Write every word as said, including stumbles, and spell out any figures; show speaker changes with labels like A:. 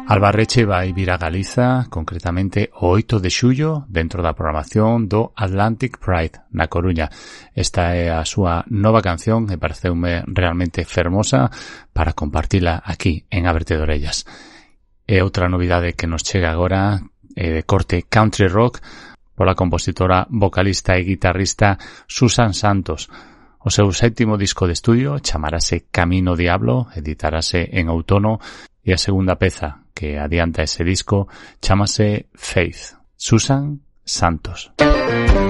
A: Albarreche vai vir a Galiza, concretamente o oito de xullo, dentro da programación do Atlantic Pride, na Coruña. Esta é a súa nova canción e pareceume realmente fermosa para compartila aquí en Ábrete de Orellas. E outra novidade que nos chega agora é de corte country rock pola compositora, vocalista e guitarrista Susan Santos. O seu sétimo disco de estudio chamarase Camino Diablo, editarase en outono, e a segunda peza que adianta ese disco chamase Faith. Susan Santos.